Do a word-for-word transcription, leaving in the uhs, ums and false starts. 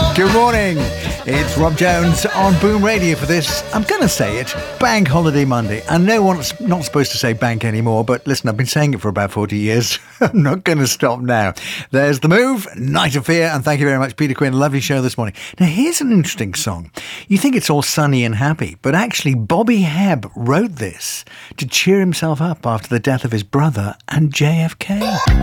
Good morning. It's Rob Jones on Boom Radio for this, I'm going to say it, Bank Holiday Monday. I know one's not supposed to say bank anymore, but listen, I've been saying it for about forty years. I'm not going to stop now. There's The Move, Night of Fear, and thank you very much, Peter Quinn. Lovely show this morning. Now, here's an interesting song. You think it's all sunny and happy, but actually Bobby Hebb wrote this to cheer himself up after the death of his brother and J F K.